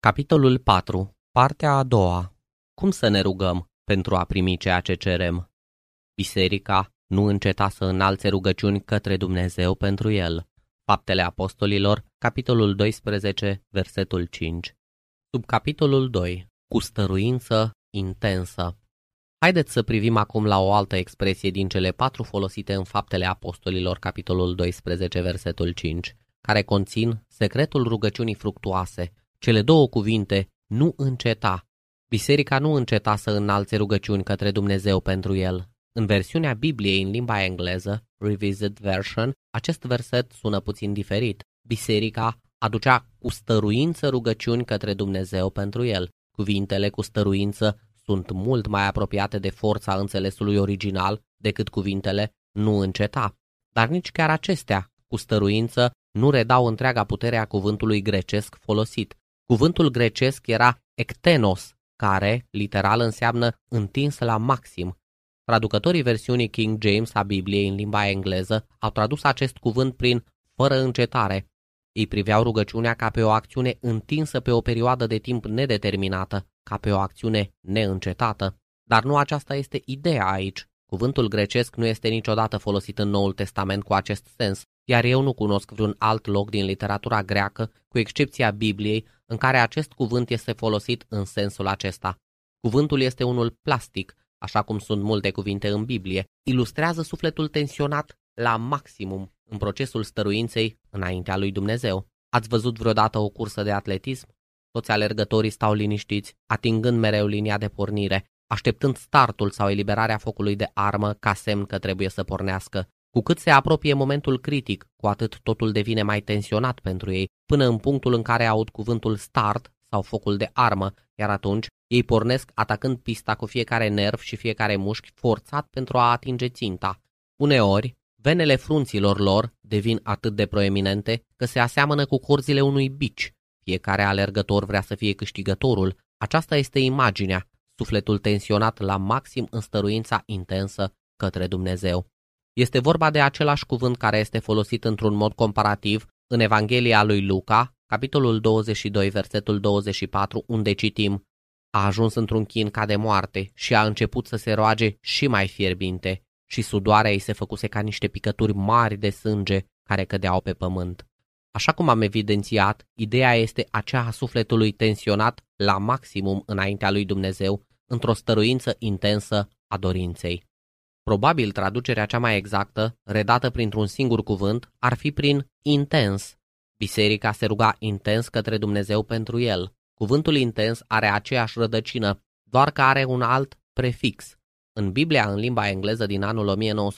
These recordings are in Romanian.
Capitolul 4. Partea a doua. Cum să ne rugăm pentru a primi ceea ce cerem? Biserica nu înceta să înalțe rugăciuni către Dumnezeu pentru el. Faptele Apostolilor, capitolul 12, versetul 5. Subcapitolul 2. Cu stăruință intensă. Haideți să privim acum la o altă expresie din cele 4 folosite în Faptele Apostolilor, capitolul 12, versetul 5, care conțin secretul rugăciunii fructuoase. Cele două cuvinte, nu înceta. Biserica nu înceta să înalțe rugăciuni către Dumnezeu pentru el. În versiunea Bibliei în limba engleză, Revised Version, acest verset sună puțin diferit. Biserica aducea cu stăruință rugăciuni către Dumnezeu pentru el. Cuvintele cu stăruință sunt mult mai apropiate de forța înțelesului original decât cuvintele nu înceta. Dar nici chiar acestea, cu stăruință, nu redau întreaga putere a cuvântului grecesc folosit. Cuvântul grecesc era ektenos, care, literal, înseamnă întins la maxim. Traducătorii versiunii King James a Bibliei în limba engleză au tradus acest cuvânt prin fără încetare. Ei priveau rugăciunea ca pe o acțiune întinsă pe o perioadă de timp nedeterminată, ca pe o acțiune neîncetată. Dar nu aceasta este ideea aici. Cuvântul grecesc nu este niciodată folosit în Noul Testament cu acest sens, iar eu nu cunosc vreun alt loc din literatura greacă, cu excepția Bibliei, în care acest cuvânt este folosit în sensul acesta. Cuvântul este unul plastic, așa cum sunt multe cuvinte în Biblie, ilustrează sufletul tensionat la maximum în procesul stăruinței înaintea lui Dumnezeu. Ați văzut vreodată o cursă de atletism? Toți alergătorii stau liniștiți, atingând mereu linia de pornire, așteptând startul sau eliberarea focului de armă ca semn că trebuie să pornească. Cu cât se apropie momentul critic, cu atât totul devine mai tensionat pentru ei, până în punctul în care aud cuvântul start sau focul de armă, iar atunci ei pornesc atacând pista cu fiecare nerv și fiecare mușchi forțat pentru a atinge ținta. Uneori, venele frunților lor devin atât de proeminente că se aseamănă cu corzile unui bici. Fiecare alergător vrea să fie câștigătorul. Aceasta este imaginea, sufletul tensionat la maxim în stăruința intensă către Dumnezeu. Este vorba de același cuvânt care este folosit într-un mod comparativ în Evanghelia lui Luca, capitolul 22, versetul 24, unde citim: a ajuns într-un chin ca de moarte și a început să se roage și mai fierbinte și sudoarea ei se făcuse ca niște picături mari de sânge care cădeau pe pământ. Așa cum am evidențiat, ideea este aceea a sufletului tensionat la maximum înaintea lui Dumnezeu, într-o stăruință intensă a dorinței. Probabil traducerea cea mai exactă, redată printr-un singur cuvânt, ar fi prin intens. Biserica se ruga intens către Dumnezeu pentru el. Cuvântul intens are aceeași rădăcină, doar că are un alt prefix. În Biblia în limba engleză din anul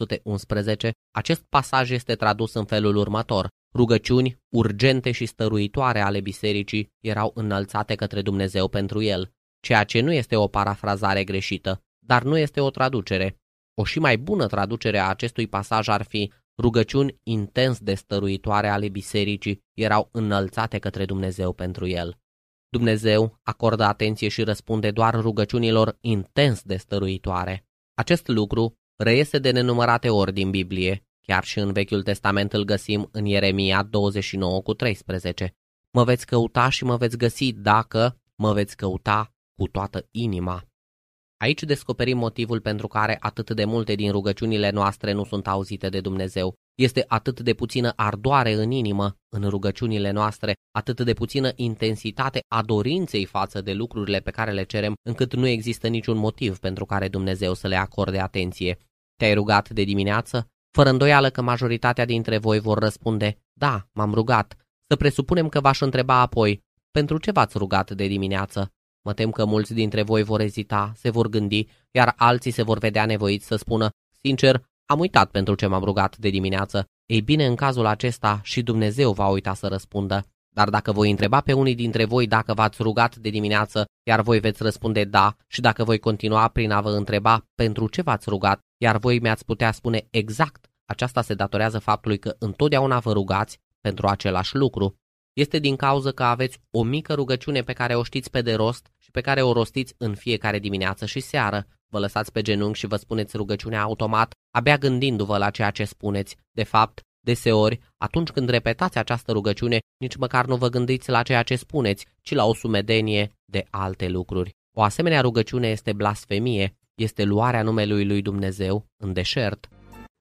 1911, acest pasaj este tradus în felul următor: rugăciuni urgente și stăruitoare ale bisericii erau înălțate către Dumnezeu pentru el, ceea ce nu este o parafrazare greșită, dar nu este o traducere. O și mai bună traducere a acestui pasaj ar fi: rugăciuni intens de stăruitoare ale bisericii erau înălțate către Dumnezeu pentru el. Dumnezeu acordă atenție și răspunde doar rugăciunilor intens de stăruitoare. Acest lucru reiese de nenumărate ori din Biblie, chiar și în Vechiul Testament îl găsim în Ieremia 29:13. Mă veți căuta și mă veți găsi dacă mă veți căuta cu toată inima. Aici descoperim motivul pentru care atât de multe din rugăciunile noastre nu sunt auzite de Dumnezeu. Este atât de puțină ardoare în inimă în rugăciunile noastre, atât de puțină intensitate a dorinței față de lucrurile pe care le cerem, încât nu există niciun motiv pentru care Dumnezeu să le acorde atenție. Te-ai rugat de dimineață? Fără îndoială că majoritatea dintre voi vor răspunde: da, m-am rugat. Să presupunem că v-aș întreba apoi: pentru ce v-ați rugat de dimineață? Mă tem că mulți dintre voi vor ezita, se vor gândi, iar alții se vor vedea nevoiți să spună: sincer, am uitat pentru ce m-am rugat de dimineață. Ei bine, în cazul acesta și Dumnezeu va uita să răspundă. Dar dacă voi întreba pe unii dintre voi dacă v-ați rugat de dimineață, iar voi veți răspunde da, și dacă voi continua prin a vă întreba pentru ce v-ați rugat, iar voi mi-ați putea spune exact, aceasta se datorează faptului că întotdeauna vă rugați pentru același lucru. Este din cauză că aveți o mică rugăciune pe care o știți pe de rost și pe care o rostiți în fiecare dimineață și seară. Vă lăsați pe genunchi și vă spuneți rugăciunea automat, abia gândindu-vă la ceea ce spuneți. De fapt, Deseori, atunci când repetați această rugăciune, nici măcar nu vă gândiți la ceea ce spuneți, ci la o sumedenie de alte lucruri. O asemenea rugăciune este blasfemie, este luarea numelui lui Dumnezeu în deșert.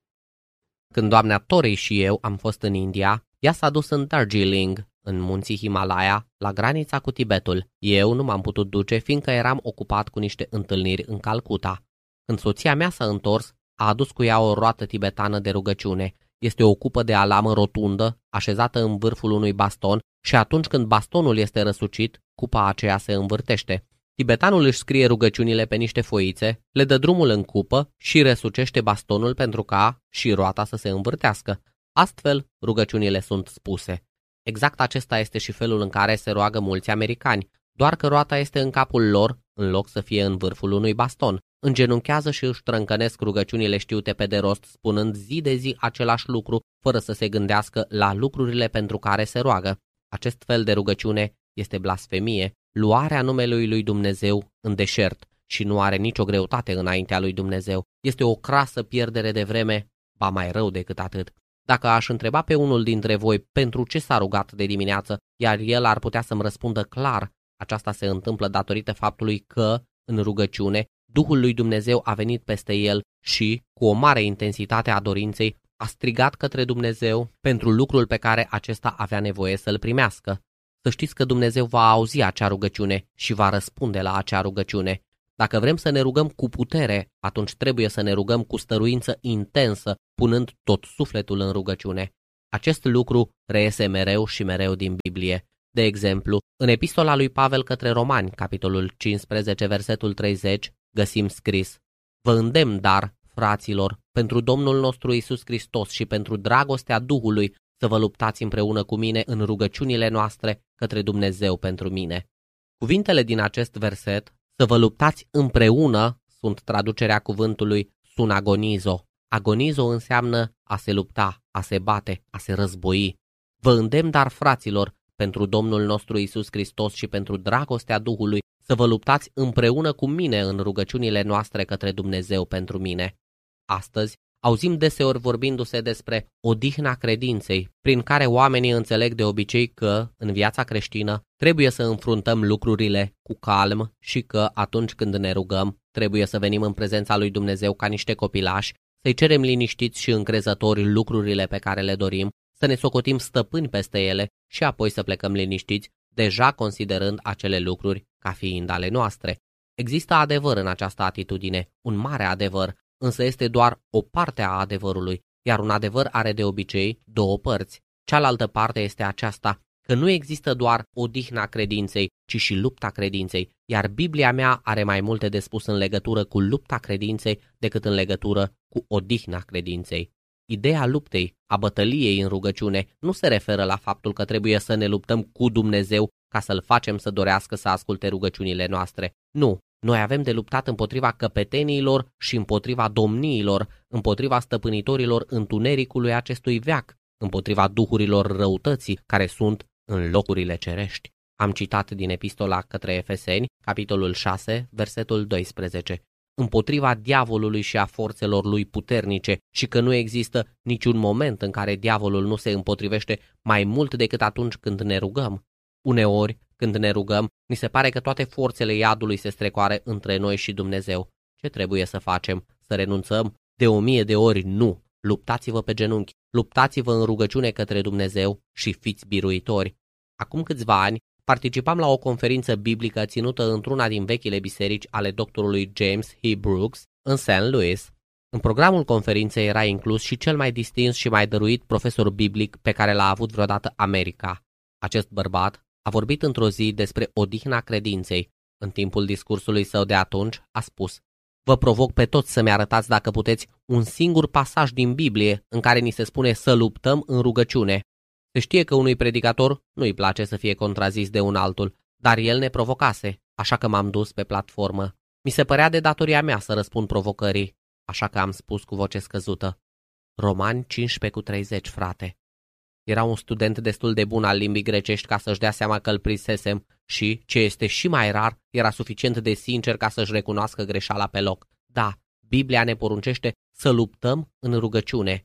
Când doamna Torei și eu am fost în India, ea s-a dus în Darjeeling, în munții Himalaya, la granița cu Tibetul. Eu nu m-am putut duce, fiindcă eram ocupat cu niște întâlniri în Calcuta. Când soția mea s-a întors, a adus cu ea o roată tibetană de rugăciune. Este o cupă de alamă rotundă, așezată în vârful unui baston, și atunci când bastonul este răsucit, cupa aceea se învârtește. Tibetanul își scrie rugăciunile pe niște foițe, le dă drumul în cupă și răsucește bastonul pentru ca și roata să se învârtească. Astfel, rugăciunile sunt spuse. Exact acesta este și felul în care se roagă mulți americani, doar că roata este în capul lor, în loc să fie în vârful unui baston. Îngenunchează și își trâncănesc rugăciunile știute pe de rost, spunând zi de zi același lucru, fără să se gândească la lucrurile pentru care se roagă. Acest fel de rugăciune este blasfemie, luarea numelui lui Dumnezeu în deșert, și nu are nicio greutate înaintea lui Dumnezeu. Este o crasă pierdere de vreme, ba mai rău decât atât. Dacă aș întreba pe unul dintre voi pentru ce s-a rugat de dimineață, iar el ar putea să-mi răspundă clar, aceasta se întâmplă datorită faptului că, în rugăciune, Duhul lui Dumnezeu a venit peste el și, cu o mare intensitate a dorinței, a strigat către Dumnezeu pentru lucrul pe care acesta avea nevoie să-l primească. Să știți că Dumnezeu va auzi acea rugăciune și va răspunde la acea rugăciune. Dacă vrem să ne rugăm cu putere, atunci trebuie să ne rugăm cu stăruință intensă, punând tot sufletul în rugăciune. Acest lucru reiese mereu și mereu din Biblie. De exemplu, în epistola lui Pavel către Romani, capitolul 15, versetul 30, găsim scris: Vă îndemn, dar, fraților, pentru Domnul nostru Iisus Hristos și pentru dragostea Duhului, să vă luptați împreună cu mine în rugăciunile noastre către Dumnezeu pentru mine. Cuvintele din acest verset, să vă luptați împreună, sunt traducerea cuvântului sunagonizo. Agonizo înseamnă a se lupta, a se bate, a se război. Vă îndemn, dar, fraților, pentru Domnul nostru Iisus Hristos și pentru dragostea Duhului, să vă luptați împreună cu mine în rugăciunile noastre către Dumnezeu pentru mine. Astăzi, auzim deseori vorbindu-se despre odihna credinței, prin care oamenii înțeleg de obicei că, în viața creștină, trebuie să înfruntăm lucrurile cu calm și că, atunci când ne rugăm, trebuie să venim în prezența lui Dumnezeu ca niște copilași, să-i cerem liniștiți și încrezători lucrurile pe care le dorim, să ne socotim stăpâni peste ele și apoi să plecăm liniștiți, deja considerând acele lucruri ca fiind ale noastre. Există adevăr în această atitudine, un mare adevăr, însă este doar o parte a adevărului, iar un adevăr are de obicei două părți. Cealaltă parte este aceasta, că nu există doar odihna credinței, ci și lupta credinței, iar Biblia mea are mai multe de spus în legătură cu lupta credinței decât în legătură cu odihna credinței. Ideea luptei, a bătăliei în rugăciune, nu se referă la faptul că trebuie să ne luptăm cu Dumnezeu ca să-L facem să dorească să asculte rugăciunile noastre. Nu, noi avem de luptat împotriva căpeteniilor și împotriva domniilor, împotriva stăpânitorilor întunericului acestui veac, împotriva duhurilor răutății care sunt în locurile cerești. Am citat din epistola către Efeseni, capitolul 6, versetul 12. Împotriva diavolului și a forțelor lui puternice, și că nu există niciun moment în care diavolul nu se împotrivește mai mult decât atunci când ne rugăm. Uneori, când ne rugăm, ni se pare că toate forțele iadului se strecoare între noi și Dumnezeu. Ce trebuie să facem? Să renunțăm? De 1000 de ori nu! Luptați-vă pe genunchi, luptați-vă în rugăciune către Dumnezeu și fiți biruitori. Acum câțiva ani, participam la o conferință biblică ținută într-una din vechile biserici ale doctorului James H. Brooks în St. Louis. În programul conferinței era inclus și cel mai distins și mai dăruit profesor biblic pe care l-a avut vreodată America. Acest bărbat a vorbit într-o zi despre odihna credinței. În timpul discursului său de atunci a spus: Vă provoc pe toți să-mi arătați, dacă puteți, un singur pasaj din Biblie în care ni se spune să luptăm în rugăciune. Se știe că unui predicator nu-i place să fie contrazis de un altul, dar el ne provocase, așa că m-am dus pe platformă. Mi se părea de datoria mea să răspund provocării, așa că am spus cu voce scăzută: Romani 15:30, frate. Era un student destul de bun al limbii grecești ca să-și dea seama că îl prinsesem și, ce este și mai rar, era suficient de sincer ca să-și recunoască greșeala pe loc. Da, Biblia ne poruncește să luptăm în rugăciune.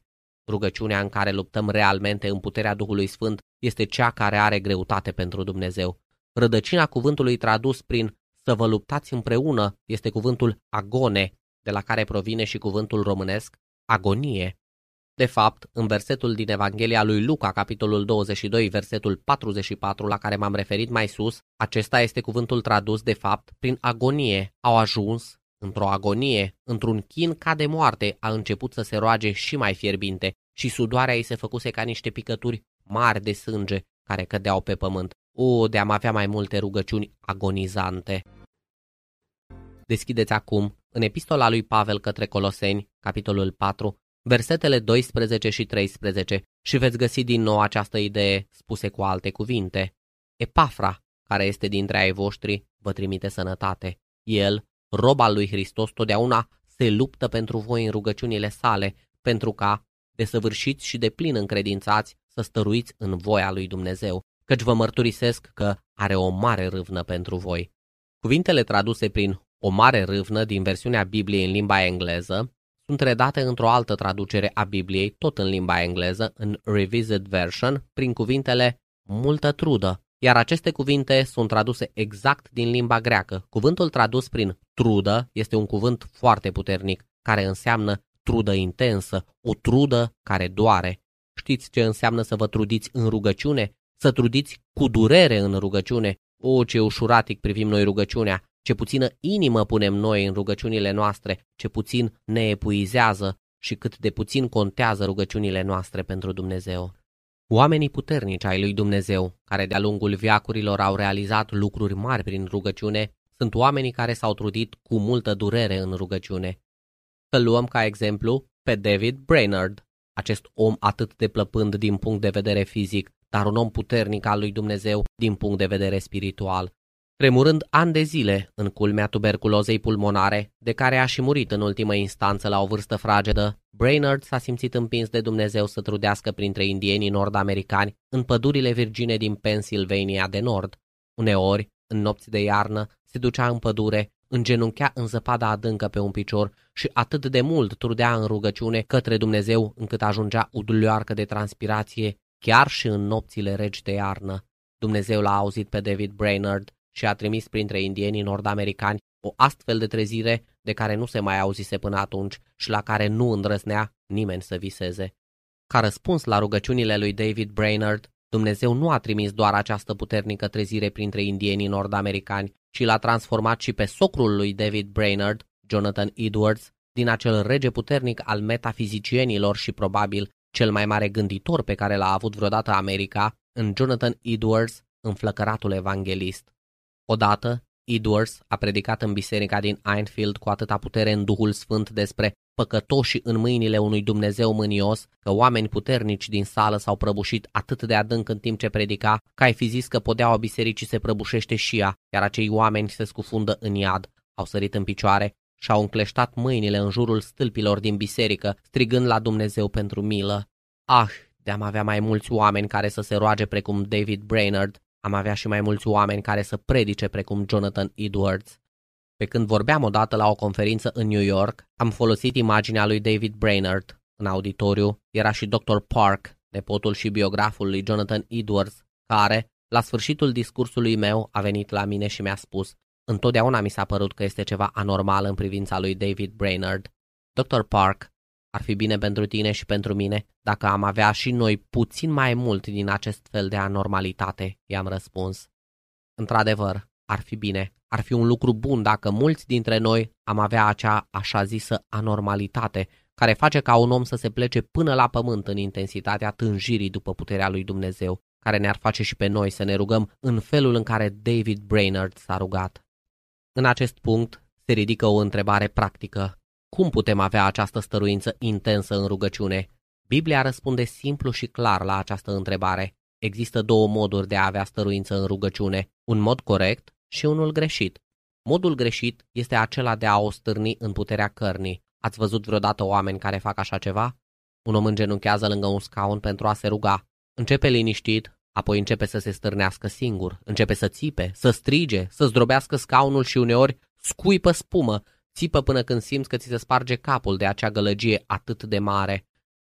Rugăciunea în care luptăm realmente în puterea Duhului Sfânt este cea care are greutate pentru Dumnezeu. Rădăcina cuvântului tradus prin să vă luptați împreună este cuvântul agone, de la care provine și cuvântul românesc agonie. De fapt, în versetul din Evanghelia lui Luca, capitolul 22, versetul 44, la care m-am referit mai sus, acesta este cuvântul tradus de fapt prin agonie. Au ajuns într-o agonie, într-un chin ca de moarte, a început să se roage și mai fierbinte și sudoarea ei se făcuse ca niște picături mari de sânge care cădeau pe pământ. O, de-am avea mai multe rugăciuni agonizante. Deschideți acum, în epistola lui Pavel către Coloseni, capitolul 4, versetele 12 și 13 și veți găsi din nou această idee spuse cu alte cuvinte. Epafra, care este dintre ai voștri, vă trimite sănătate. El, rob al lui Hristos, totdeauna se luptă pentru voi în rugăciunile sale, pentru ca, desăvârșiți și deplin încredințați, să stăruiți în voia lui Dumnezeu, căci vă mărturisesc că are o mare râvnă pentru voi. Cuvintele traduse prin o mare râvnă din versiunea Bibliei în limba engleză sunt redate într-o altă traducere a Bibliei, tot în limba engleză, în Revised Version, prin cuvintele multă trudă, iar aceste cuvinte sunt traduse exact din limba greacă. Cuvântul tradus prin trudă este un cuvânt foarte puternic, care înseamnă trudă intensă, o trudă care doare. Știți ce înseamnă să vă trudiți în rugăciune? Să trudiți cu durere în rugăciune? O, ce ușuratic privim noi rugăciunea! Ce puțină inimă punem noi în rugăciunile noastre, ce puțin ne epuizează și cât de puțin contează rugăciunile noastre pentru Dumnezeu. Oamenii puternici ai lui Dumnezeu, care de-a lungul veacurilor au realizat lucruri mari prin rugăciune, sunt oamenii care s-au trudit cu multă durere în rugăciune. Să luăm ca exemplu pe David Brainerd, acest om atât de plăpând din punct de vedere fizic, dar un om puternic al lui Dumnezeu din punct de vedere spiritual. Tremurând ani de zile în culmea tuberculozei pulmonare, de care a și murit în ultimă instanță la o vârstă fragedă, Brainerd s-a simțit împins de Dumnezeu să trudească printre indienii nord-americani în pădurile virgine din Pennsylvania de Nord. Uneori, în nopți de iarnă, se ducea în pădure, îngenunchea în zăpada adâncă pe un picior și atât de mult trudea în rugăciune către Dumnezeu încât ajungea udulioarcă de transpirație chiar și în nopțile reci de iarnă. Dumnezeu l-a auzit pe David Brainerd și a trimis printre indienii nord-americani o astfel de trezire de care nu se mai auzise până atunci și la care nu îndrăznea nimeni să viseze. Ca răspuns la rugăciunile lui David Brainerd, Dumnezeu nu a trimis doar această puternică trezire printre indienii nord-americani, ci l-a transformat și pe socrul lui David Brainerd, Jonathan Edwards, din acel rege puternic al metafizicienilor și probabil cel mai mare gânditor pe care l-a avut vreodată America, în Jonathan Edwards, înflăcăratul evanghelist. Odată, Edwards a predicat în biserica din Enfield cu atâta putere în Duhul Sfânt despre păcătoșii în mâinile unui Dumnezeu mânios, că oameni puternici din sală s-au prăbușit atât de adânc în timp ce predica, că ai fi zis că podeaua bisericii se prăbușește și ea, iar acei oameni se scufundă în iad. Au sărit în picioare și au încleștat mâinile în jurul stâlpilor din biserică, strigând la Dumnezeu pentru milă. Ah, de-am avea mai mulți oameni care să se roage precum David Brainerd, am avea și mai mulți oameni care să predice precum Jonathan Edwards. Pe când vorbeam odată la o conferință în New York, am folosit imaginea lui David Brainerd. În auditoriu era și Dr. Park, nepotul și biograful lui Jonathan Edwards, care, la sfârșitul discursului meu, a venit la mine și mi-a spus: întotdeauna mi s-a părut că este ceva anormal în privința lui David Brainerd. Dr. Park, ar fi bine pentru tine și pentru mine dacă am avea și noi puțin mai mult din acest fel de anormalitate, i-am răspuns. Într-adevăr, ar fi bine, ar fi un lucru bun dacă mulți dintre noi am avea acea așa zisă anormalitate care face ca un om să se plece până la pământ în intensitatea tânjirii după puterea lui Dumnezeu, care ne-ar face și pe noi să ne rugăm în felul în care David Brainerd s-a rugat. În acest punct se ridică o întrebare practică. Cum putem avea această stăruință intensă în rugăciune? Biblia răspunde simplu și clar la această întrebare. Există două moduri de a avea stăruință în rugăciune, un mod corect și unul greșit. Modul greșit este acela de a o stârni în puterea cărnii. Ați văzut vreodată oameni care fac așa ceva? Un om îngenunchează lângă un scaun pentru a se ruga. Începe liniștit, apoi începe să se stârnească singur, începe să țipe, să strige, să zdrobească scaunul și uneori scuipă spumă, țipă până când simți că ți se sparge capul de acea gălăgie atât de mare.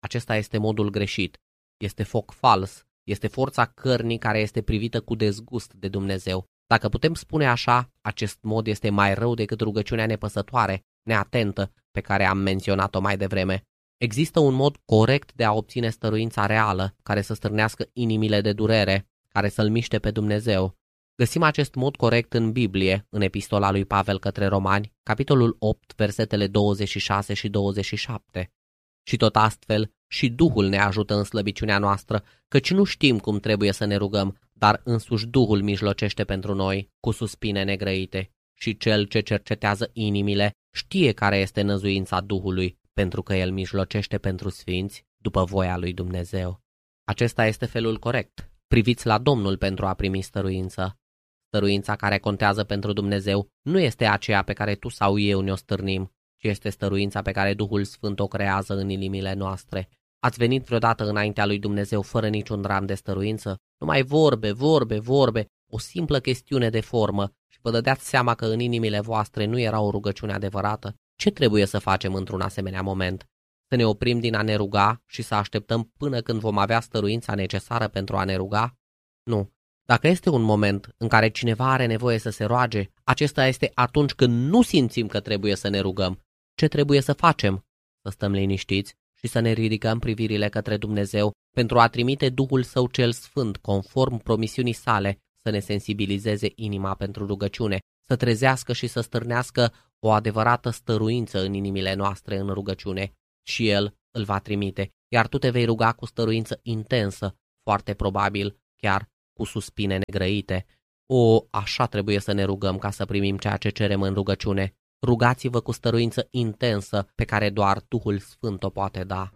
acesta este modul greșit. Este foc fals, este forța cărnii care este privită cu dezgust de Dumnezeu. Dacă putem spune așa, acest mod este mai rău decât rugăciunea nepăsătoare, neatentă, pe care am menționat-o mai devreme. Există un mod corect de a obține stăruința reală, care să stârnească inimile de durere, care să-L miște pe Dumnezeu. Găsim acest mod corect în Biblie, în epistola lui Pavel către Romani, capitolul 8, versetele 26 și 27. Și tot astfel, și Duhul ne ajută în slăbiciunea noastră, căci nu știm cum trebuie să ne rugăm, dar însuși Duhul mijlocește pentru noi cu suspine negrăite. Și Cel ce cercetează inimile știe care este năzuința Duhului, pentru că El mijlocește pentru sfinți după voia lui Dumnezeu. Acesta este felul corect. Priviți la Domnul pentru a primi stăruință. Stăruința care contează pentru Dumnezeu nu este aceea pe care tu sau eu ne-o stârnim, ci este stăruința pe care Duhul Sfânt o creează în inimile noastre. Ați venit vreodată înaintea lui Dumnezeu fără niciun dram de stăruință? Numai vorbe, o simplă chestiune de formă și vă dădeați seama că în inimile voastre nu era o rugăciune adevărată? Ce trebuie să facem într-un asemenea moment? Să ne oprim din a ne ruga și să așteptăm până când vom avea stăruința necesară pentru a ne ruga? Nu. Dacă este un moment în care cineva are nevoie să se roage, acesta este atunci când nu simțim că trebuie să ne rugăm. Ce trebuie să facem? Să stăm liniștiți și să ne ridicăm privirile către Dumnezeu pentru a trimite Duhul Său cel Sfânt, conform promisiunii sale, să ne sensibilizeze inima pentru rugăciune, să trezească și să stârnească o adevărată stăruință în inimile noastre în rugăciune. Și El îl va trimite, iar tu te vei ruga cu stăruință intensă, foarte probabil chiar cu suspine negrăite. Așa trebuie să ne rugăm ca să primim ceea ce cerem în rugăciune. Rugați-vă cu stăruință intensă pe care doar Duhul Sfânt o poate da.